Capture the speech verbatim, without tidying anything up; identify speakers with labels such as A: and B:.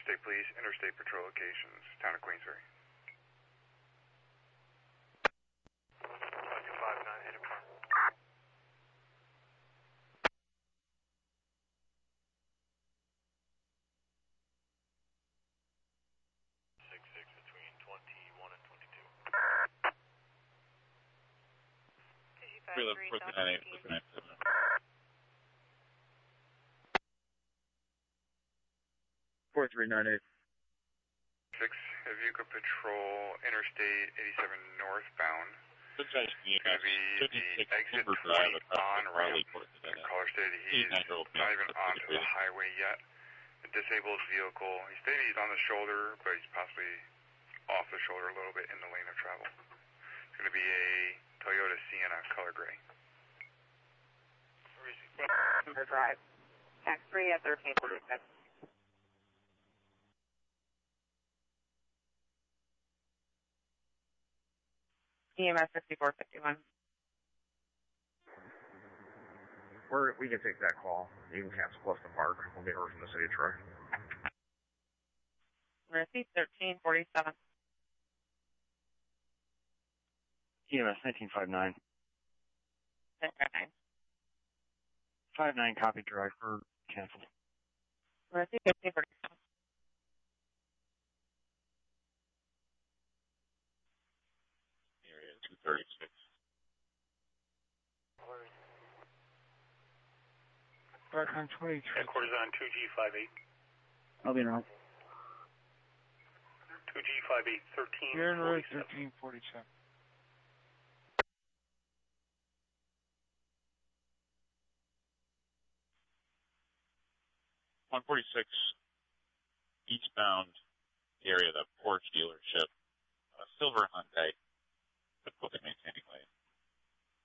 A: State Police, Interstate Patrol locations, Town of Queensbury. two five nine, hit him. six six between twenty-one and twenty-two.
B: four three nine eight.
A: Six, if you could patrol Interstate eighty-seven northbound. It's going to be the exit twenty on ramp. The caller stated he's not even onto the highway yet. A disabled vehicle. He stated he's on the shoulder, but he's possibly off the shoulder a little bit in the lane of travel. It's going to be a Toyota Sienna color gray.
C: Number drive. Tax three at thirteen forty-six. E M S sixty-four fifty-one.
B: We're, we can take that call. You can cancel Clifton Park. We'll get her from the city of Troy.
C: Receipt thirteen forty-seven.
D: E M S nineteen fifty-nine.
C: fifty-nine.
D: five nine, copy driver, canceled.
C: Receipt fifteen forty-seven.
A: Area two thirty-six.
D: Back on twenty-three.
A: Headquarters on two G fifty-eight.
D: I'll be around.
A: two G fifty-eight, thirteen
D: You're in road
A: forty-seven.
D: thirteen forty-seven.
E: one forty-six eastbound area, the Porsche dealership, uh, silver Hyundai.